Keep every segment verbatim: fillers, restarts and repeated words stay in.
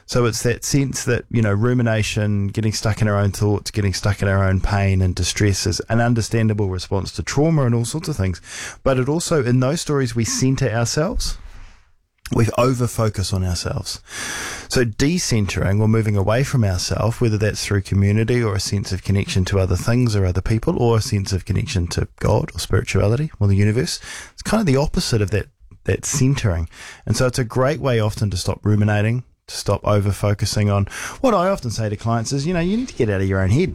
So it's that sense that, you know, rumination, getting stuck in our own thoughts, getting stuck in our own pain and distress is an understandable response to trauma and all sorts of things. But it also, in those stories, we centre ourselves. We over-focus on ourselves. So decentering or moving away from ourselves, whether that's through community or a sense of connection to other things or other people, or a sense of connection to God or spirituality or the universe, it's kind of the opposite of that, that centering. And so it's a great way often to stop ruminating, to stop over-focusing on. What I often say to clients is, you know, you need to get out of your own head.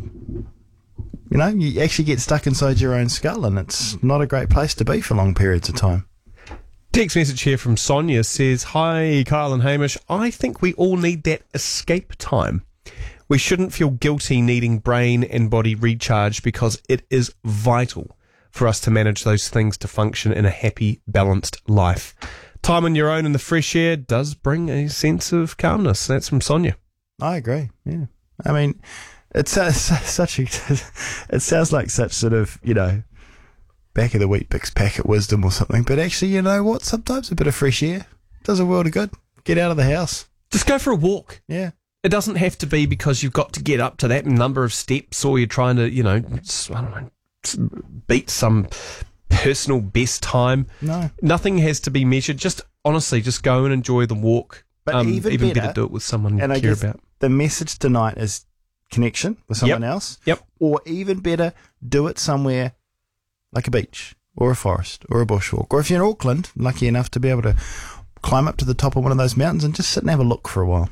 You know, you actually get stuck inside your own skull, and it's not a great place to be for long periods of time. Text message here from Sonia says, "Hi, Kyle and Hamish. I think we all need that escape time. We shouldn't feel guilty needing brain and body recharge because it is vital for us to manage those things to function in a happy, balanced life. Time on your own in the fresh air does bring a sense of calmness." That's from Sonia. I agree, yeah. I mean, it's uh, such a, it sounds like such sort of, you know, back of the wheat bix packet wisdom or something, but actually, you know what, sometimes a bit of fresh air does a world of good. Get out of the house. Just go for a walk. Yeah. It doesn't have to be because you've got to get up to that number of steps, or you're trying to, you know, I don't know, beat some personal best time. No. Nothing has to be measured. Just honestly, just go and enjoy the walk. But um, even, even better, better, do it with someone and you I care guess about. The message tonight is connection with someone Yep. else. Yep. Or even better, do it somewhere like a beach or a forest or a bushwalk. Or if you're in Auckland, lucky enough to be able to climb up to the top of one of those mountains and just sit and have a look for a while.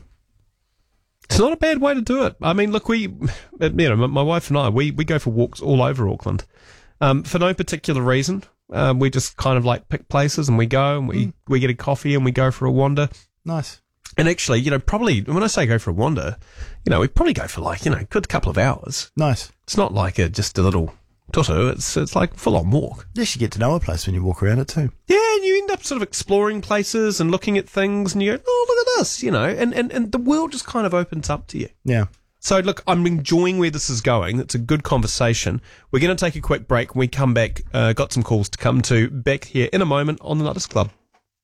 It's not a bad way to do it. I mean, look, we, you know, my wife and I, we, we go for walks all over Auckland um, for no particular reason. Um, we just kind of like pick places and we go and we, mm. we get a coffee and we go for a wander. Nice. And actually, you know, probably, when I say go for a wander, you know, we probably go for like, you know, a good couple of hours. Nice. It's not like a, just a little tutu. It's it's like full-on walk. Yes, you get to know a place when you walk around it too. Yeah, and you end up sort of exploring places and looking at things and you go, oh, look at this, you know, and, and, and the world just kind of opens up to you. Yeah. So, look, I'm enjoying where this is going. It's a good conversation. We're going to take a quick break. When we come back, uh, got some calls to come to. Back here in a moment on the Nutters Club.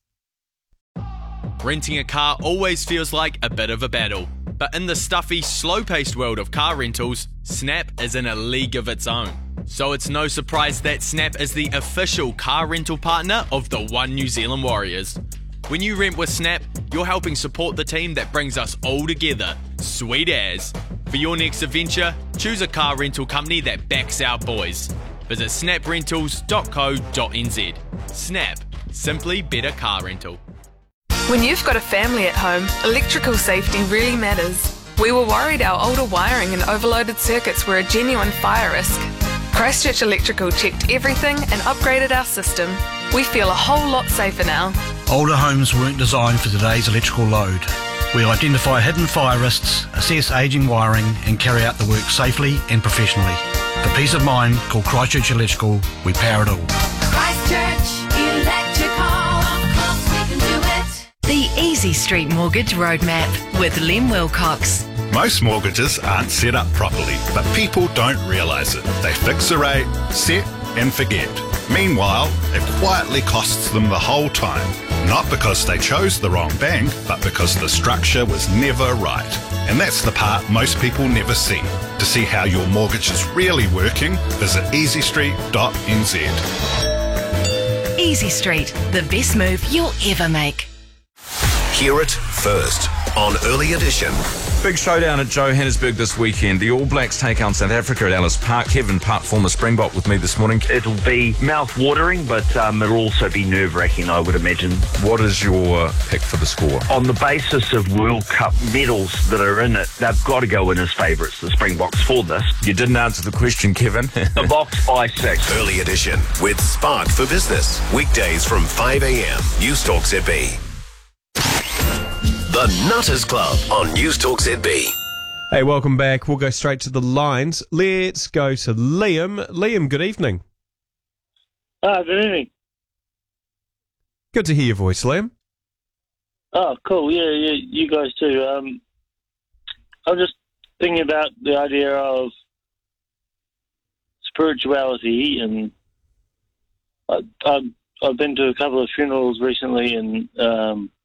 Renting a car always feels like a bit of a battle. But in the stuffy, slow-paced world of car rentals, Snap is in a league of its own. So it's no surprise that Snap is the official car rental partner of the One New Zealand Warriors. When you rent with Snap, you're helping support the team that brings us all together. Sweet as. For your next adventure, choose a car rental company that backs our boys. Visit snap rentals dot co dot n z. Snap. Simply better car rental. When you've got a family at home, electrical safety really matters. We were worried our older wiring and overloaded circuits were a genuine fire risk. Christchurch Electrical checked everything and upgraded our system. We feel a whole lot safer now. Older homes weren't designed for today's electrical load. We identify hidden fire risks, assess ageing wiring and carry out the work safely and professionally. For peace of mind, call Christchurch Electrical. We power it all. Christchurch Electrical. Of course we can do it. The Easy Street Mortgage Roadmap with Lem Wilcox. Most mortgages aren't set up properly, but people don't realise it. They fix the rate, set and forget. Meanwhile, it quietly costs them the whole time. Not because they chose the wrong bank, but because the structure was never right. And that's the part most people never see. To see how your mortgage is really working, visit easy street dot n z. Easy Street, the best move you'll ever make. Hear it first on Early Edition. Big showdown at Johannesburg this weekend. The All Blacks take on South Africa at Ellis Park. Kevin Putt, former Springbok, with me this morning. It'll be mouth-watering, but um, it'll also be nerve-wracking, I would imagine. What is your pick for the score? On the basis of World Cup medals that are in it, they've got to go in as favourites, the Springboks, for this. You didn't answer the question, Kevin. The Boks by six. Early Edition with Spark for Business. Weekdays from five a.m. News Talk Z B. The Nutters Club on News Talk Z B. Hey, welcome back. We'll go straight to the lines. Let's go to Liam. Liam, good evening. Ah, good evening. Good to hear your voice, Liam. Oh, cool. Yeah, yeah, you guys too. Um, I was just thinking about the idea of spirituality, and I, I've, I've been to a couple of funerals recently, and um,